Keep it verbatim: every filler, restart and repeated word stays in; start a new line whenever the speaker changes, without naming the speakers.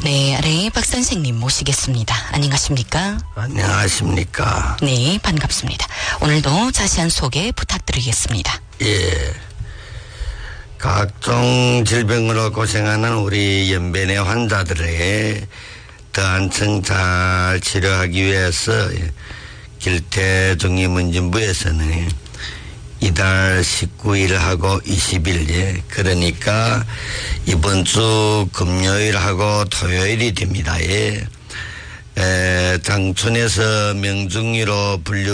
네, 아래 박 선생님 모시겠습니다. 안녕하십니까?
안녕하십니까?
네, 반갑습니다. 오늘도 자세한 소개 부탁드리겠습니다.
예. 각종 질병으로 고생하는 우리 연변의 환자들의 더 한층 잘 치료하기 위해서 길태중의문진부에서는 이달 십구 일하고 이십 일, 예. 그러니까 이번 주 금요일하고 토요일이 됩니다. 예. 에, 장春에서 명중리로 분류